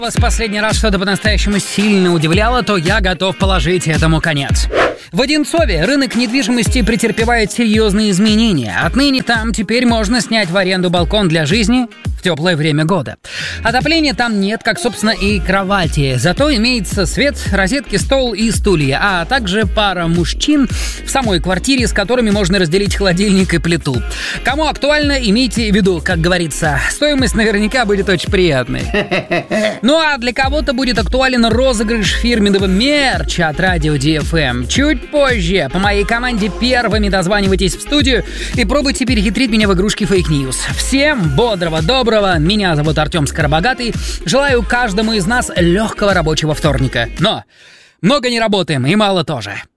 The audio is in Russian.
Вас последний раз что-то по-настоящему сильно удивляло, то я готов положить этому конец. В Одинцове рынок недвижимости претерпевает серьезные изменения. Отныне там теперь можно снять в аренду балкон для жизни в теплое время года. Отопления там нет, как, собственно, и кровати. Зато имеется свет, розетки, стол и стулья, а также пара мужчин в самой квартире, с которыми можно разделить холодильник и плиту. Кому актуально, имейте в виду, как говорится, стоимость наверняка будет очень приятной. Ну а для кого-то будет актуален розыгрыш фирменного мерча от радио DFM. Чуть позже по моей команде первыми дозванивайтесь в студию и пробуйте перехитрить меня в игрушке Fake News. Всем бодрого, доброго. Меня зовут Артем Скоробогатый. Желаю каждому из нас легкого рабочего вторника. Но много не работаем и мало тоже.